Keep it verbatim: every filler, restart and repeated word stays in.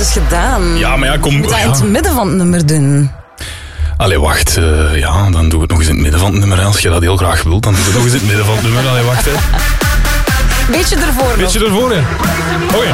is gedaan. Ja, maar ja, kom... Je moet dat ja. in het midden van het nummer doen. Allee, wacht. Uh, ja, dan doe ik het nog eens in het midden van het nummer. Als je dat heel graag wilt, dan doe ik het nog eens in het midden van het nummer. Allee, wacht, hè. Beetje ervoor nog. Beetje ervoor, hè. Oh ja.